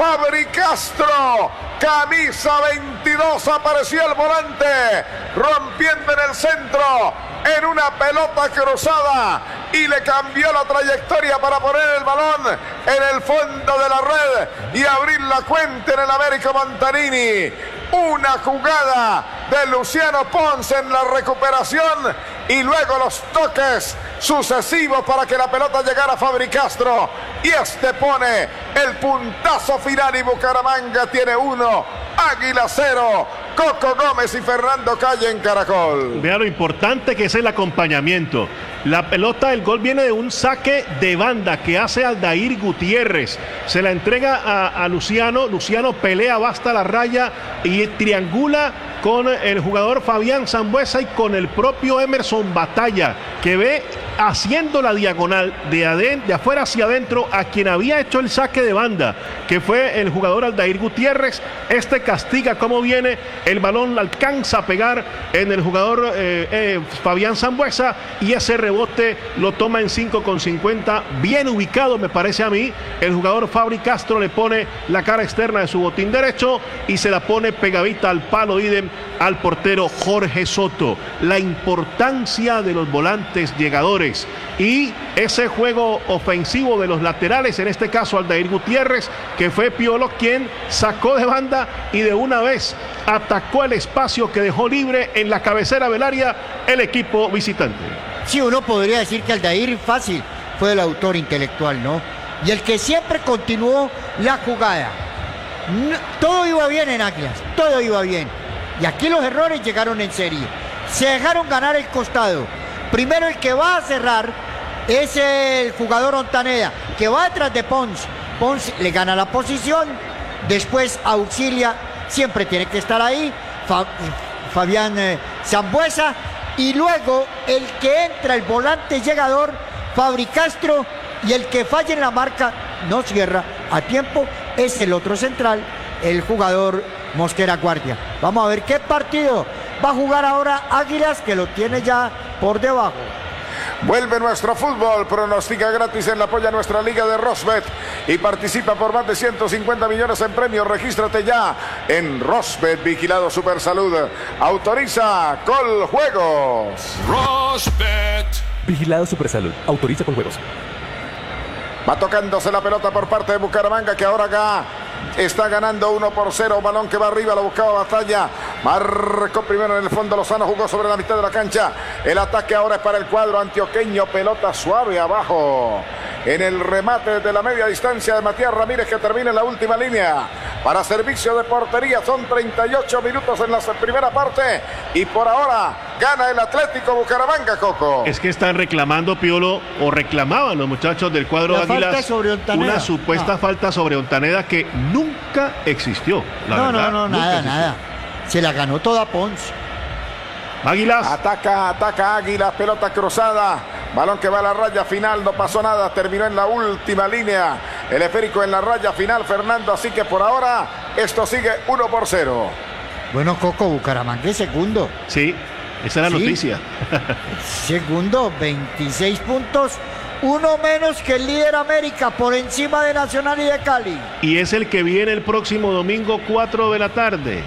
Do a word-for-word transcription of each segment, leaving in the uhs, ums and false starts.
Fabri Castro, camisa veintidós, apareció el volante, rompiendo en el centro, en una pelota cruzada, y le cambió la trayectoria para poner el balón en el fondo de la red y abrir la cuenta en el Américo Montanini. Una jugada de Luciano Pons en la recuperación y luego los toques sucesivos para que la pelota llegara a Fabri Castro, y este pone el puntazo final y Bucaramanga tiene uno, Águila cero. Coco Gómez y Fernando Calle en Caracol. Vea lo importante que es el acompañamiento. La pelota, el gol viene de un saque de banda que hace Aldair Gutiérrez. Se la entrega a, a Luciano. Luciano pelea, va hasta la raya y triangula con el jugador Fabián Sambueza y con el propio Emerson Batalla, que ve haciendo la diagonal de, aden, de afuera hacia adentro a quien había hecho el saque de banda, que fue el jugador Aldair Gutiérrez. Este castiga cómo viene, el balón alcanza a pegar en el jugador eh, eh, Fabián Sambueza, y ese rebote lo toma en cinco con cincuenta, bien ubicado me parece a mí. El jugador Fabri Castro le pone la cara externa de su botín derecho y se la pone pegadita al palo, idem al portero Jorge Soto. La importancia de los volantes llegadores y ese juego ofensivo de los laterales, en este caso Aldair Gutiérrez, que fue Piolo quien sacó de banda y de una vez atacó el espacio que dejó libre en la cabecera del área el equipo visitante. Sí, uno podría decir que Aldair fácil fue el autor intelectual, ¿no? Y el que siempre continuó la jugada. No, todo iba bien en Águilas, todo iba bien. Y aquí los errores llegaron en serie. Se dejaron ganar el costado. Primero el que va a cerrar es el jugador Ontaneda, que va detrás de Pons. Pons le gana la posición, después auxilia, siempre tiene que estar ahí, Fa, Fabián eh, Sambueza, y luego el que entra, el volante llegador, Fabri Castro, y el que falla en la marca, no cierra a tiempo, es el otro central, el jugador Mosquera Guardia. Vamos a ver qué partido va a jugar ahora Águilas, que lo tiene ya por debajo. Vuelve nuestro fútbol, pronostica gratis en la polla nuestra liga de Rosbet y participa por más de ciento cincuenta millones en premios. Regístrate ya en Rosbet, vigilado Supersalud. Autoriza Coljuegos. Rosbet, vigilado Supersalud, autoriza Coljuegos. Va tocándose la pelota por parte de Bucaramanga, que ahora acá está ganando uno por cero. Balón que va arriba, lo buscaba Batalla. Marcó primero en el fondo Lozano, jugó sobre la mitad de la cancha. El ataque ahora es para el cuadro antioqueño. Pelota suave abajo. En el remate de la media distancia de Matías Ramírez, que termina en la última línea. Para servicio de portería, son treinta y ocho minutos en la primera parte. Y por ahora gana el Atlético Bucaramanga, Coco. Es que están reclamando, Piolo, o reclamaban los muchachos del cuadro de Águilas, una supuesta no. falta sobre Ontaneda que nunca existió. La no, verdad, no, no, nada, existió. nada. Se la ganó toda Pons. Águilas. Ataca, ataca Águilas, pelota cruzada. Balón que va a la raya final, no pasó nada, terminó en la última línea. El esférico en la raya final, Fernando, así que por ahora esto sigue uno por cero. Bueno, Coco, Bucaramanga es segundo. Sí, esa es la ¿Sí? noticia. Segundo, veintiséis puntos. Uno menos que el líder América, por encima de Nacional y de Cali. Y es el que viene el próximo domingo, cuatro de la tarde.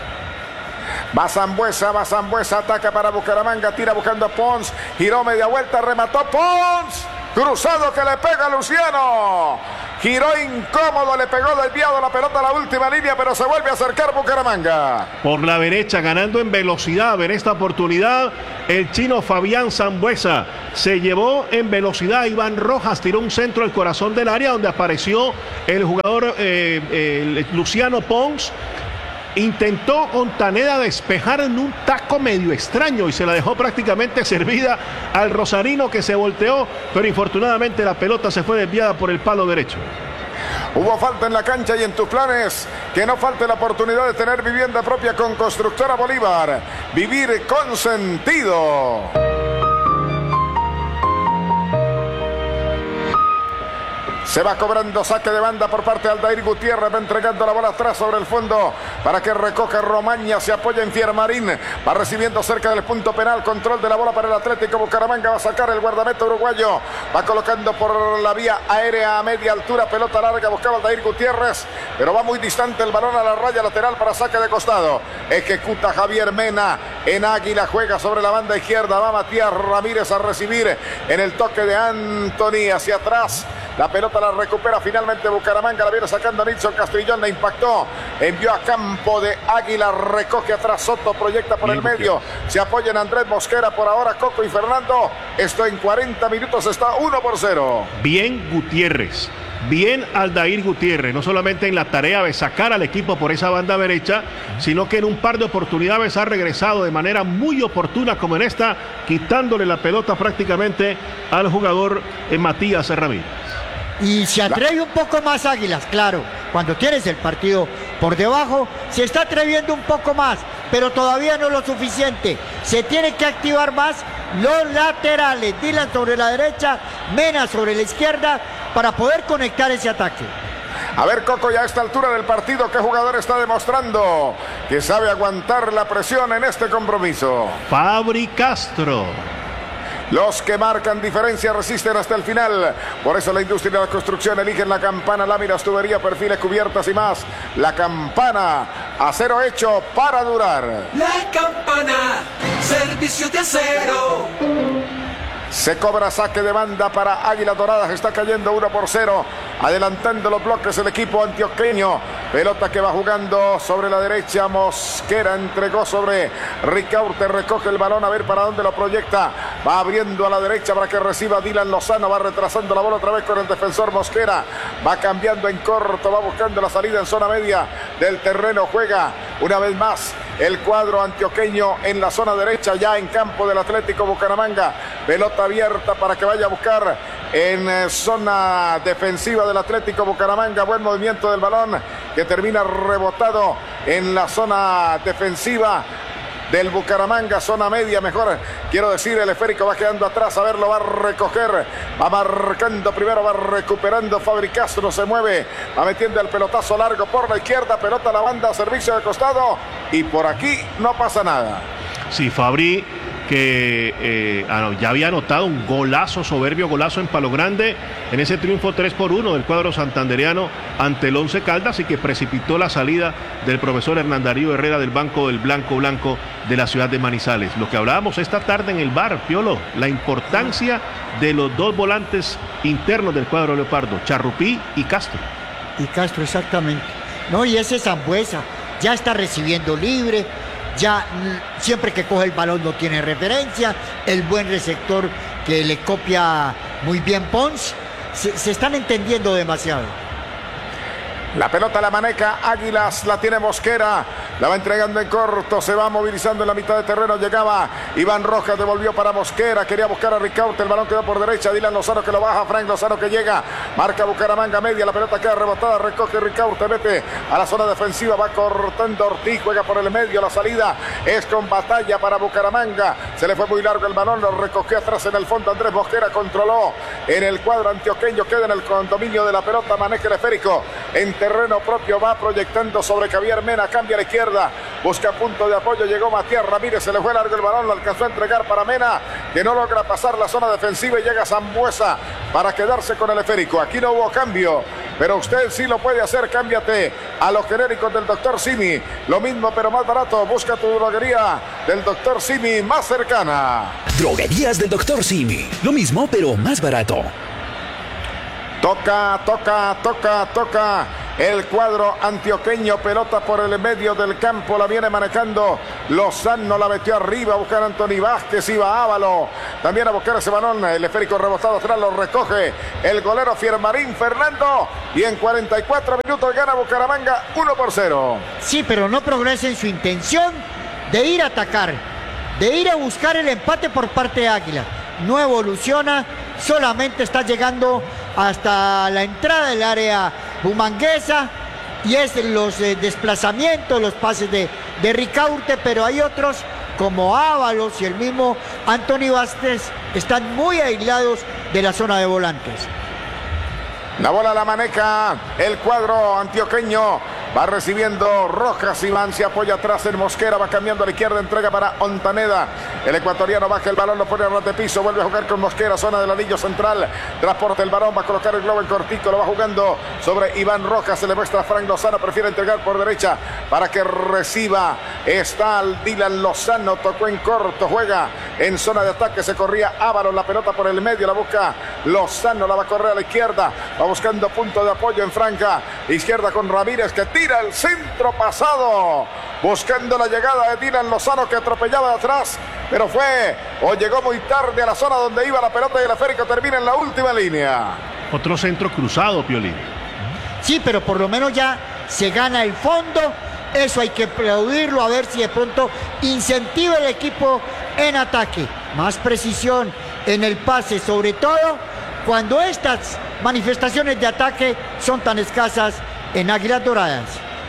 Va Sambueza, va Sambueza, ataca para Bucaramanga, tira buscando a Pons, giró media vuelta, remató Pons, cruzado que le pega a Luciano, giró incómodo, le pegó desviado la pelota a la última línea, pero se vuelve a acercar Bucaramanga. Por la derecha, ganando en velocidad, en esta oportunidad, el chino Fabián Sambueza se llevó en velocidad. Iván Rojas tiró un centro al corazón del área, donde apareció el jugador eh, eh, Luciano Pons. Intentó Ontaneda despejar en un taco medio extraño y se la dejó prácticamente servida al rosarino, que se volteó, pero infortunadamente la pelota se fue desviada por el palo derecho. Hubo falta en la cancha y en tus planes, que no falte la oportunidad de tener vivienda propia con Constructora Bolívar. Vivir con sentido. Se va cobrando saque de banda por parte de Aldair Gutiérrez, va entregando la bola atrás sobre el fondo para que recoja Romaña, se apoya en Fiermarín, va recibiendo cerca del punto penal, control de la bola para el Atlético Bucaramanga, va a sacar el guardameta uruguayo, va colocando por la vía aérea a media altura, pelota larga, buscaba Aldair Gutiérrez, pero va muy distante el balón a la raya lateral para saque de costado, ejecuta Javier Mena, en Águila juega sobre la banda izquierda, va Matías Ramírez a recibir en el toque de Anthony hacia atrás, la pelota la recupera finalmente Bucaramanga, la viene sacando Nilson Castrillón, la impactó, envió a campo de Águila, recoge atrás Soto, proyecta por Bien, el medio, se apoya en Andrés Mosquera, por ahora Coco y Fernando, esto en cuarenta minutos está uno por cero. Bien Gutiérrez, bien Aldair Gutiérrez, no solamente en la tarea de sacar al equipo por esa banda derecha, sino que en un par de oportunidades ha regresado de manera muy oportuna, como en esta, quitándole la pelota prácticamente al jugador eh, Matías Ramírez. Y se atreve un poco más Águilas, claro, cuando tienes el partido por debajo, se está atreviendo un poco más, pero todavía no lo suficiente. Se tiene que activar más los laterales, Dylan sobre la derecha, Mena sobre la izquierda, para poder conectar ese ataque. A ver, Coco, ya a esta altura del partido, ¿qué jugador está demostrando que sabe aguantar la presión en este compromiso? Fabri Castro. Los que marcan diferencia resisten hasta el final. Por eso la industria de la construcción eligen la Campana, láminas, tubería, perfiles, cubiertas y más. La Campana, acero hecho para durar. La Campana, servicio de acero. Se cobra saque de banda para Águila Doradas, está cayendo uno por cero, adelantando los bloques el equipo antioqueño, pelota que va jugando sobre la derecha, Mosquera entregó sobre Ricaurte, recoge el balón a ver para dónde lo proyecta, va abriendo a la derecha para que reciba Dylan Lozano, va retrasando la bola otra vez con el defensor Mosquera, va cambiando en corto, va buscando la salida en zona media del terreno, juega una vez más el cuadro antioqueño en la zona derecha, ya en campo del Atlético Bucaramanga, pelota abierta para que vaya a buscar en eh, zona defensiva del Atlético Bucaramanga, buen movimiento del balón que termina rebotado en la zona defensiva del Bucaramanga, zona media mejor, quiero decir, el esférico va quedando atrás, a ver, lo va a recoger, va marcando primero, va recuperando Fabri Castro, se mueve, va metiendo el pelotazo largo por la izquierda, pelota a la banda, servicio de costado, y por aquí no pasa nada. Sí, Fabri, que eh, ah, no, ya había anotado un golazo, soberbio golazo en Palo Grande, en ese triunfo tres por uno del cuadro santandereano ante el Once Caldas, y que precipitó la salida del profesor Hernán Darío Herrera del banco del Blanco Blanco de la ciudad de Manizales. Lo que hablábamos esta tarde en el bar, Piolo, la importancia de los dos volantes internos del cuadro leopardo, Charrupí y Castro. Y Castro, exactamente. No, y ese Zambuesa ya está recibiendo libre, ya siempre que coge el balón no tiene referencia, el buen receptor que le copia muy bien Pons, se, se están entendiendo demasiado. La pelota la maneja Águilas, la tiene Mosquera, la va entregando en corto, se va movilizando en la mitad de terreno, llegaba Iván Rojas, devolvió para Mosquera, quería buscar a Ricaurte, el balón quedó por derecha, Dylan Lozano que lo baja, Frank Lozano que llega, marca Bucaramanga media, la pelota queda rebotada, recoge Ricaurte, mete a la zona defensiva, va cortando Ortiz, juega por el medio, la salida es con batalla para Bucaramanga, se le fue muy largo el balón, lo recogió atrás en el fondo, Andrés Mosquera controló en el cuadro antioqueño, queda en el condominio de la pelota, maneja el esférico, en terreno propio, va proyectando sobre Javier Mena, cambia a la izquierda, busca punto de apoyo, llegó Matías Ramírez, se le fue largo el balón, lo alcanzó a entregar para Mena, que no logra pasar la zona defensiva y llega Zambuesa para quedarse con el esférico. Aquí no hubo cambio, pero usted sí lo puede hacer, cámbiate a los genéricos del doctor Simi, lo mismo pero más barato, busca tu droguería del doctor Simi más cercana. Droguerías del doctor Simi, lo mismo pero más barato. Toca, toca, toca, toca el cuadro antioqueño, pelota por el medio del campo, la viene manejando Lozano, la metió arriba a buscar a Anthony Vázquez, iba Ávalo también a buscar ese balón, el esférico rebotado atrás, lo recoge el golero Fiermarín Fernando, y en cuarenta y cuatro minutos gana Bucaramanga uno por cero. Sí, pero no progresa en su intención de ir a atacar, de ir a buscar el empate por parte de Águila, no evoluciona, solamente está llegando hasta la entrada del área bumanguesa, y es los eh, desplazamientos, los pases de, de Ricaurte, pero hay otros como Ábalos y el mismo Anthony Vázquez están muy aislados de la zona de volantes. La bola la maneja el cuadro antioqueño, Va recibiendo Rojas, Iván se apoya atrás en Mosquera, va cambiando a la izquierda, entrega para Ontaneda. El ecuatoriano baja el balón, lo pone a ras de piso, vuelve a jugar con Mosquera, zona del anillo central. Transporta el balón, va a colocar el globo en cortico, lo va jugando sobre Iván Rojas, se le muestra a Frank Lozano, prefiere entregar por derecha para que reciba. Está al Dylan Lozano, tocó en corto, juega en zona de ataque, se corría Ábalos, la pelota por el medio, la busca Lozano, la va a correr a la izquierda, va buscando punto de apoyo en franja izquierda con Ramírez que tira el centro pasado, buscando la llegada de Dylan Lozano que atropellaba de atrás, pero fue o llegó muy tarde a la zona donde iba la pelota y el esférico termina en la última línea. Otro centro cruzado, Piolín. Sí, pero por lo menos ya se gana el fondo. Eso hay que aplaudirlo, a ver si de pronto incentiva el equipo en ataque. Más precisión en el pase, sobre todo cuando estas manifestaciones de ataque son tan escasas en Águilas Doradas.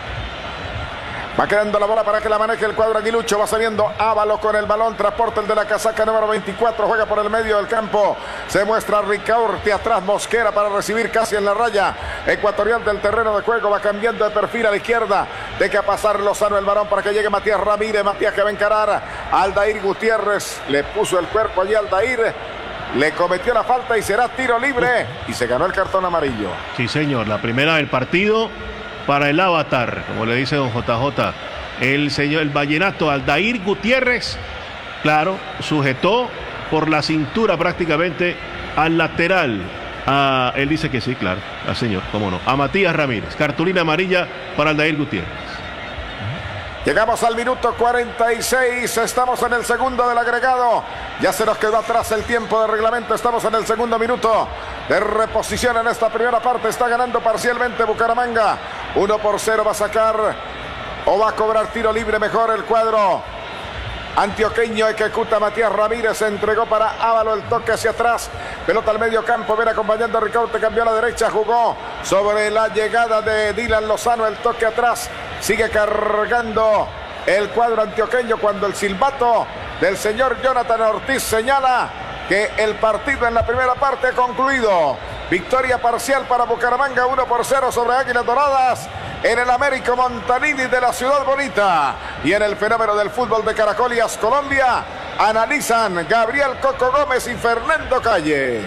Va quedando la bola para que la maneje el cuadro aguilucho. Va saliendo Ábalos con el balón. Transporta el de la casaca número veinticuatro. Juega por el medio del campo. Se muestra Ricaurte. Atrás Mosquera para recibir casi en la raya ecuatorial del terreno de juego. Va cambiando de perfil a la izquierda. Deja pasar Lozano el balón para que llegue Matías Ramírez. Matías que va a encarar a Aldair Gutiérrez. Le puso el cuerpo allí a Aldair. Le cometió la falta y será tiro libre. Y se ganó el cartón amarillo. Sí, señor. La primera del partido para el avatar, como le dice don J J. El señor, el vallenato Aldair Gutiérrez, claro, sujetó por la cintura prácticamente al lateral. A, él dice que sí, claro, al señor, cómo no. A Matías Ramírez. Cartulina amarilla para Aldair Gutiérrez. Llegamos al minuto cuarenta y seis, estamos en el segundo del agregado. Ya se nos quedó atrás el tiempo de reglamento, estamos en el segundo minuto de reposición en esta primera parte. Está ganando parcialmente Bucaramanga. uno por cero va a sacar o va a cobrar tiro libre mejor el cuadro antioqueño. Ejecuta Matías Ramírez, se entregó para Ábalos, el toque hacia atrás, pelota al medio campo, viene acompañando a Ricaurte, cambió a la derecha, jugó sobre la llegada de Dylan Lozano, el toque atrás, sigue cargando el cuadro antioqueño cuando el silbato del señor Jonathan Ortiz señala que el partido en la primera parte ha concluido. Victoria parcial para Bucaramanga, uno por cero sobre Águilas Doradas en el Américo Montanini de la Ciudad Bonita. Y en el fenómeno del fútbol de Caracol y Colombia analizan Gabriel Coco Gómez y Fernando Calle.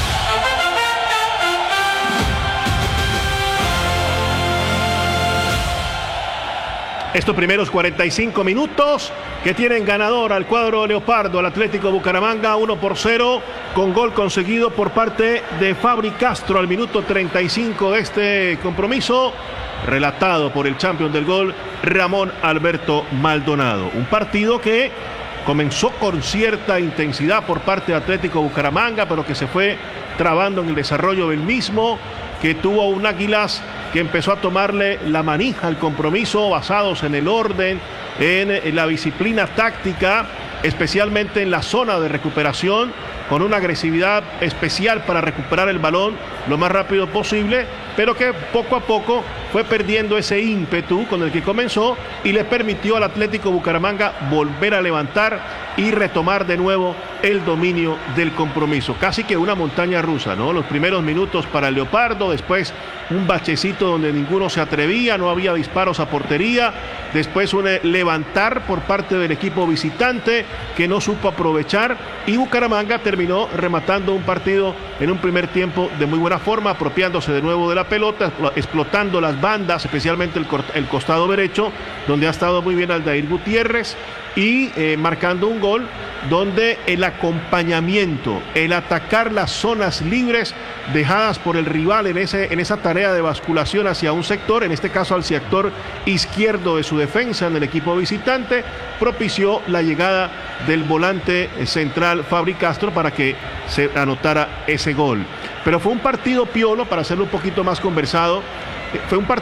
Estos primeros cuarenta y cinco minutos que tienen ganador al cuadro leopardo, al Atlético Bucaramanga, uno por cero, con gol conseguido por parte de Fabri Castro al minuto treinta y cinco de este compromiso, relatado por el campeón del gol, Ramón Alberto Maldonado. Un partido que comenzó con cierta intensidad por parte de Atlético Bucaramanga, pero que se fue trabando en el desarrollo del mismo, que tuvo un Águilas que empezó a tomarle la manija al compromiso, basados en el orden, en la disciplina táctica, especialmente en la zona de recuperación, con una agresividad especial para recuperar el balón lo más rápido posible, pero que poco a poco fue perdiendo ese ímpetu con el que comenzó y le permitió al Atlético Bucaramanga volver a levantar y retomar de nuevo el dominio del compromiso. Casi que una montaña rusa, ¿no? Los primeros minutos para el Leopardo, después un bachecito donde ninguno se atrevía, no había disparos a portería, después un levantar por parte del equipo visitante que no supo aprovechar, y Bucaramanga terminó rematando un partido en un primer tiempo de muy buena forma, apropiándose de nuevo de la pelota, explotando las bandas, especialmente el, el costado derecho, donde ha estado muy bien Aldair Gutiérrez, y eh, marcando un gol donde el acompañamiento, el atacar las zonas libres dejadas por el rival en, ese, en esa tarea de basculación hacia un sector, en este caso al sector izquierdo de su defensa en el equipo visitante, propició la llegada del volante central Fabri Castro para que se anotara ese gol. Pero fue un partido piolo, para hacerlo un poquito más conversado, fue un partido